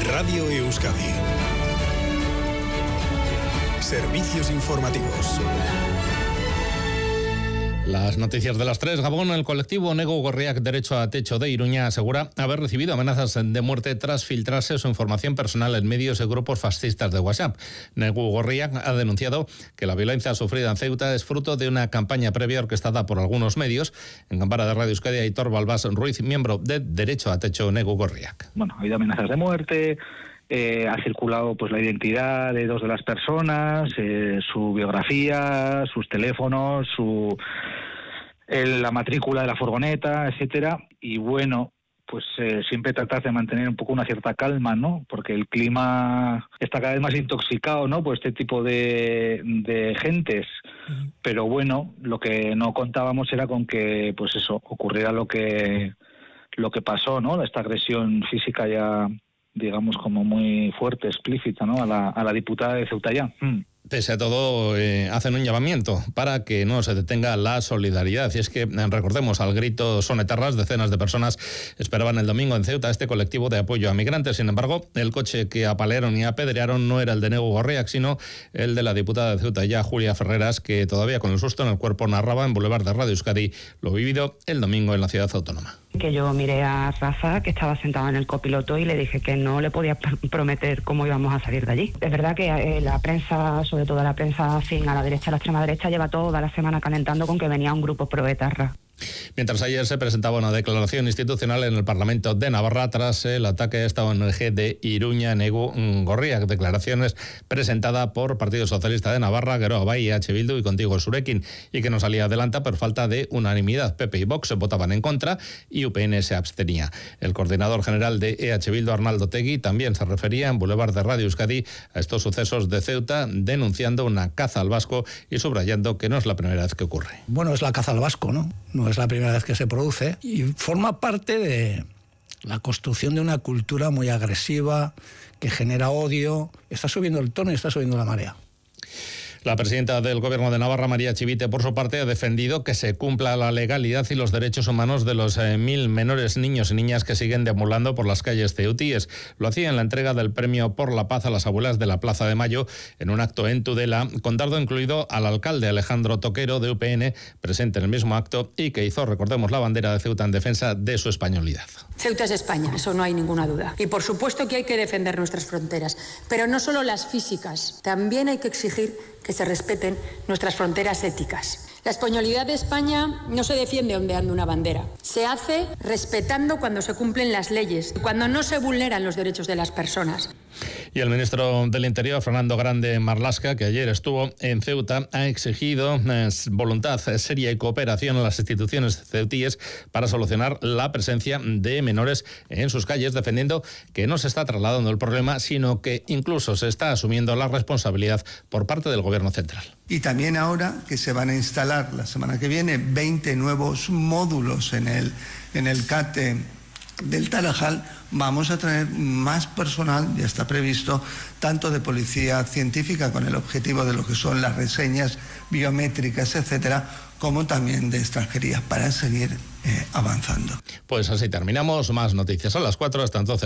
Radio Euskadi. Servicios informativos. Las noticias de las 3. Gabón, el colectivo Negu Gorriak Derecho a Techo de Iruña asegura haber recibido amenazas de muerte tras filtrarse su información personal en medios y grupos fascistas de WhatsApp. Negu Gorriak ha denunciado que la violencia sufrida en Ceuta es fruto de una campaña previa orquestada por algunos medios. En cámara de Radio Euskadi, Aitor Balbás Ruiz, miembro de Derecho a Techo Negu Gorriak. Bueno, ha habido amenazas de muerte. Ha circulado pues la identidad de 2 de las personas, su biografía, sus teléfonos, la matrícula de la furgoneta, etcétera. Y bueno, pues siempre tratar de mantener un poco una cierta calma, ¿no? Porque el clima está cada vez más intoxicado, ¿no? Por este tipo de gentes. Pero bueno, lo que no contábamos era con que, pues eso, ocurriera lo que pasó, ¿no? Esta agresión física ya, digamos, como muy fuerte, explícita, ¿no? A la diputada de Ceuta ya. Pese a todo, hacen un llamamiento para que no se detenga la solidaridad. Y es que, recordemos, al grito son etarras, decenas de personas esperaban el domingo en Ceuta este colectivo de apoyo a migrantes. Sin embargo, el coche que apalearon y apedrearon no era el de Negu Gorriak, sino el de la diputada de Ceuta ya, Julia Ferreras, que todavía con el susto en el cuerpo narraba en Boulevard de Radio Euskadi lo vivido el domingo en la ciudad autónoma. Que yo miré a Rafa, que estaba sentado en el copiloto, y le dije que no le podía prometer cómo íbamos a salir de allí. Es verdad que la prensa, sobre todo la prensa afín a la derecha, a la extrema derecha, lleva toda la semana calentando con que venía un grupo proetarra. Mientras ayer se presentaba una declaración institucional en el Parlamento de Navarra tras el ataque a esta ONG de Iruña Negu Gorriak. Declaraciones presentada por Partido Socialista de Navarra, Geroa Bai, EH Bildu y Contigo Surekin, y que no salía adelante por falta de unanimidad. PP y Vox votaban en contra y UPN se abstenía. El coordinador general de EH Bildu, Arnaldo Tegui, también se refería en Boulevard de Radio Euskadi a estos sucesos de Ceuta, denunciando una caza al vasco y subrayando que no es la primera vez que ocurre. Bueno, es la caza al vasco, ¿no? No es la primera vez que se produce y forma parte de la construcción de una cultura muy agresiva que genera odio. Está subiendo el tono y está subiendo la marea. La presidenta del Gobierno de Navarra, María Chivite, por su parte, ha defendido que se cumpla la legalidad y los derechos humanos de los 1.000 menores niños y niñas que siguen deambulando por las calles ceutíes. Lo hacía en la entrega del Premio por la Paz a las abuelas de la Plaza de Mayo, en un acto en Tudela, con dardo incluido al alcalde Alejandro Toquero, de UPN, presente en el mismo acto, y que hizo, recordemos, la bandera de Ceuta en defensa de su españolidad. Ceuta es España, eso no hay ninguna duda. Y por supuesto que hay que defender nuestras fronteras, pero no solo las físicas, también hay que exigir que se respeten nuestras fronteras éticas. La españolidad de España no se defiende ondeando una bandera. Se hace respetando cuando se cumplen las leyes, cuando no se vulneran los derechos de las personas. Y el ministro del Interior, Fernando Grande Marlaska, que ayer estuvo en Ceuta, ha exigido voluntad seria y cooperación a las instituciones ceutíes para solucionar la presencia de menores en sus calles, defendiendo que no se está trasladando el problema, sino que incluso se está asumiendo la responsabilidad por parte del Gobierno central. Y también ahora que se van a instalar la semana que viene 20 nuevos módulos en el CATE del Tarajal, vamos a traer más personal, ya está previsto, tanto de policía científica con el objetivo de lo que son las reseñas biométricas, etcétera, como también de extranjería, para seguir avanzando. Pues así terminamos. Más noticias a las 4. Hasta entonces.